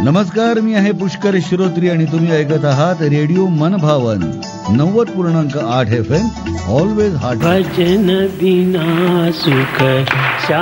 नमस्कार, मी आहे पुष्कर श्रोत्री आणि तुम्ही ऐकत आहात रेडिओ मनभावन 90.8 FM. Always heart. भजन बिना सुख